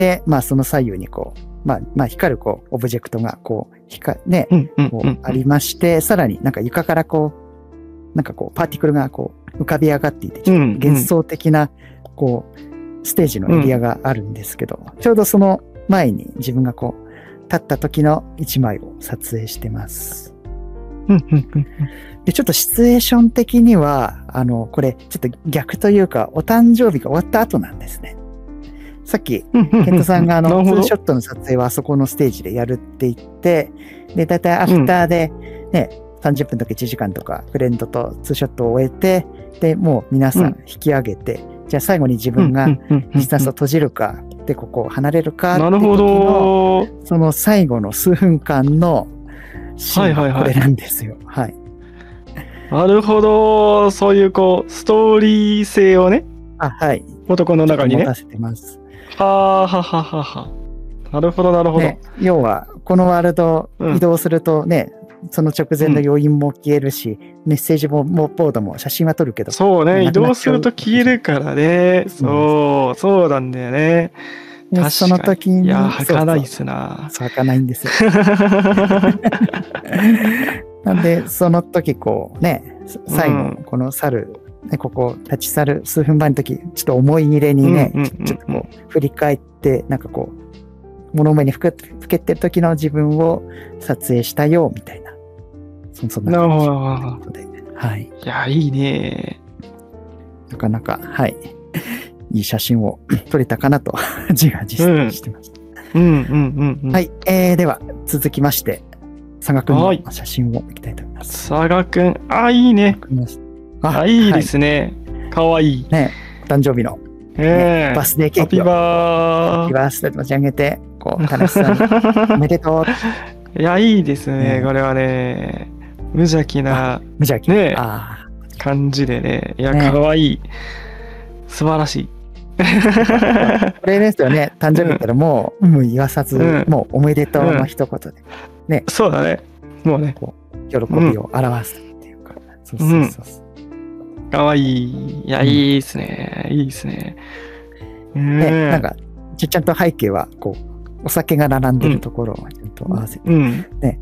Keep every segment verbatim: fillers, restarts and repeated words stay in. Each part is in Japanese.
で、まあその左右にこう、まあ、まあ光るこう、オブジェクトがこう、光ね、こうありまして、さらになんか床からこう、なんかこう、パーティクルがこう、浮かび上がっていて、ちょっと幻想的な、こう、ステージのエリアがあるんですけど、うん、ちょうどその前に自分がこう、立った時の一枚を撮影してます。で、ちょっとシチュエーション的には、あの、これ、ちょっと逆というか、お誕生日が終わった後なんですね。さっき、ケントさんがあの、ツーショットの撮影はあそこのステージでやるって言って、で、だいたいアフターでね、うん、さんじゅっぷんとかいちじかんとか、フレンドとツーショットを終えて、で、もう皆さん引き上げて、うん、じゃあ最後に自分がディスタンスを閉じるか、で、ここを離れるかっていう時の、その最後の数分間のシーンがこれなんですよ。はい。 なるほど。そういうこう、ストーリー性をね。 あ、はい。 男の中にね。 持たせてます。 はあはははは。なるほど、なるほど。 ね、要は、このワールド移動するとね、うん、その直前の余韻も消えるし、うん、メッセージもボードも写真は撮るけど。 そうね、移動すると消えるからね。そう、そうなんだよね。 確かに。その時に。 いや、儚いっすな。 そう、儚いんですよ。なんで、その時こうね、最後、この猿、ね、ここ立ち去る数分前の時、ちょっと思い入れにね、ちょっとこう、振り返って、なんかこう、物目にふけてる時の自分を撮影したよ、みたいな。そ, そんな感じということで。はい。 いや、いいね。 なかなか、はい。いい写真を撮れたかなと、自画自賛してました。 うん、うん、うん、うん。 はい。えー、では、続きまして、佐賀くんの写真をいきたいと思います。 佐賀くん、あ、いいね。あ、いいですね。かわいい。 ね、誕生日の、 ねね、バースデーケーキを。 ハッピーバー。 ハッピーバースデーと持ち上げて、こう、楽しそうに、おめでとう。いや、いいですね、ねこれはね。無邪気な、 無邪気な、 ね、 あ感じでね。いや、かわいい。素晴らしい。 これですよね、誕生日からもう、うん、もう言わさず、うん、もうおめでとうの一言で。ね。 そうだね。もうね。 こう喜びを表すっていうか。うん、そうそうそうそう。 かわいい。いや、いいですね。いいですね。 ね、なんか、ちゃんと背景は、こう、お酒が並んでるところをちゃんと合わせて。うん、ね。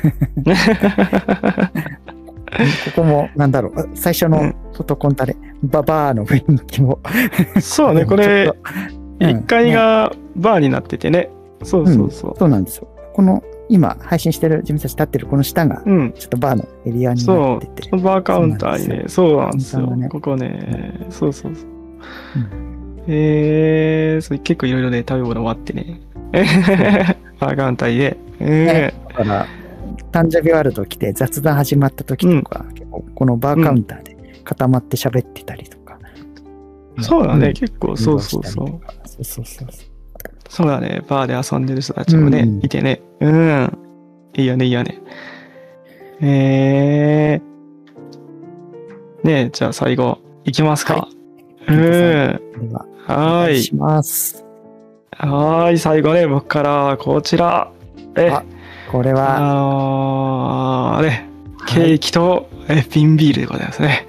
ここも、なんだろう、最初のフォトコンタで、ババーの雰囲気も。 そうね、これ、いっかいがバーになっててね。そうそうそう。 そうなんですよ。この、今、配信してる、自分たち立ってるこの下が、ちょっとバーのエリアになってて。 そう、バーカウンターにね、そうなんですよ。ここね、そうそうそう。えー、結構いろいろね、食べ物もあってね。バーカウンターで。えー、だから、誕生日ワールド来て雑談始まった時とか、結構このバーカウンターで固まって喋ってたりとか。 そうだね、結構、そうそうそう。 そうそうそう。 そうだね、バーで遊んでる人たちもね、いてね。うん。いいよね、いいよね。えー。ねえ、じゃあ最後、いきますか。うん。はい。 します。 はい、最後ね、僕からこちら。え、 これは、 あのー、ね、ケーキと瓶ビールでございますね。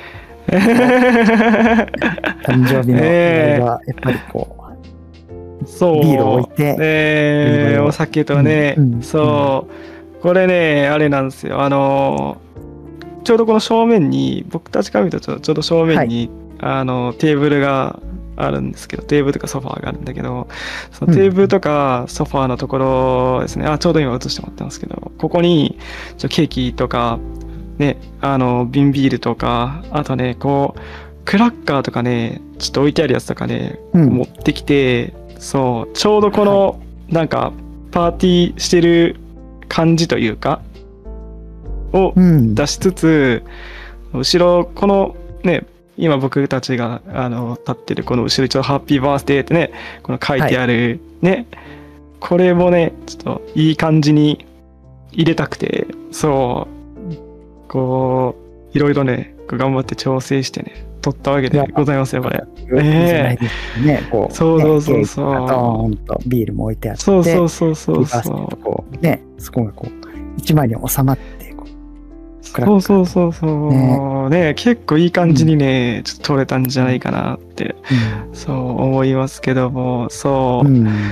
誕生日の夜は、やっぱりこう、 そう。 ビールを置いて。 えー、お酒とね、うんうん、そう。これね、あれなんですよ。あのー、ちょうどこの正面に、僕たちから見るとちょうど正面に、はい、あの、テーブルがあるんですけど、テーブルとかソファーがあるんだけど、そのテーブルとかソファーのところですね、うん、あ、ちょうど今映してもらってますけど、ここにちょケーキとか、ね、あの、瓶ビールとか、あとね、こう、クラッカーとかね、ちょっと置いてあるやつとかね、うん、持ってきて、そう、ちょうどこの、はい、なんか、パーティーしてる感じというか、を出しつつ、うん、後ろ、このね、今僕たちがあの立ってるこの後ろ一応ハッピーバースデーってね、この書いてあるね、はい、これもね、ちょっといい感じに入れたくて、そう、こう、いろいろね、頑張って調整してね、撮ったわけでございますよ、これ。 ええー。ね、こう、 そうそうそうそう。 ドーンとビールも置いてあって、 そうそうそうそうそう。 こうね、そこがこう、一枚に収まって、こそうそうそうそうね、ね、結構いい感じにね、うん、ちょっと撮れたんじゃないかなって、うん、そう思いますけども、そう、うん